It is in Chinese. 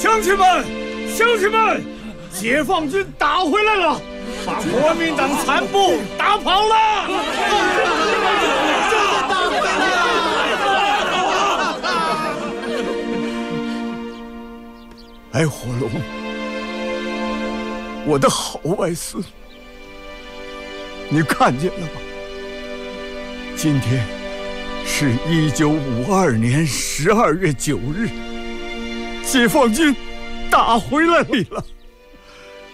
乡亲们，乡亲们，解放军打回来了，把国民党残部打跑了。 哎，火龙，我的好外孙，你看见了吗？今天是1952年12月9日，解放军打回来了。